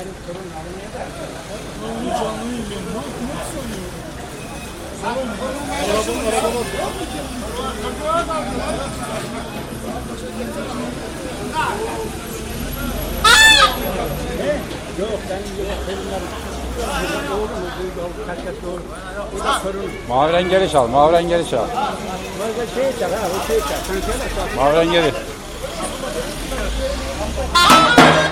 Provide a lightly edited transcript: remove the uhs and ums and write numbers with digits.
benim torun almaya da. Onu canlı yiyeyim. Ne sanıyorum? Arabama Yok benim yok. Torunlarım. Doğru mu? Doğru. Kaçak doğru. O da torun. Mavi rengeri çal, mavi rengeri çal. Böyle şey çak ha. O şey çak. Sen söyle çak. Mavi rengeri.